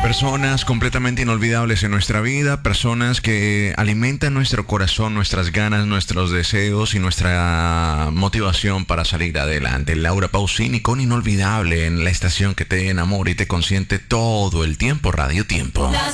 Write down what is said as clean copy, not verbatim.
Personas completamente inolvidables en nuestra vida, personas que alimentan nuestro corazón, nuestras ganas, nuestros deseos y nuestra motivación para salir adelante. Laura Pausini con Inolvidable en la estación que te enamora y te consiente todo el tiempo, Radio Tiempo. Las